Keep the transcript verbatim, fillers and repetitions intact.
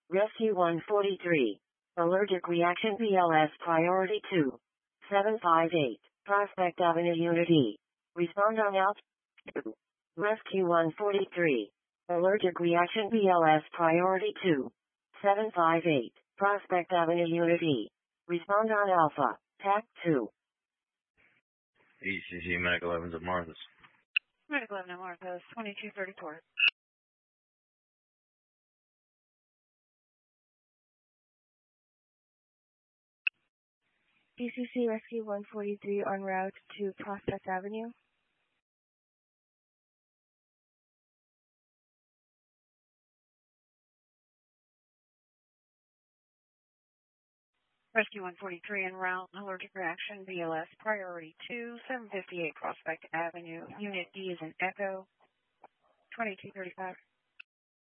Rescue one forty-three. Allergic reaction B L S priority two. seven five eight. Prospect Avenue Unit E. Respond on altitude. Rescue one forty-three. Allergic reaction B L S priority two. seven five eight. Prospect Avenue Unit E. Respond on Alpha. T A C two. E C C Medic elevens at Martha's. Medic eleven at Martha's, twenty-two thirty-four. E C C Rescue one forty-three en route to Prospect Avenue. Rescue one forty-three en route, allergic reaction, B L S, priority two, seven fifty-eight Prospect Avenue, Unit D is an Echo, twenty-two thirty-five.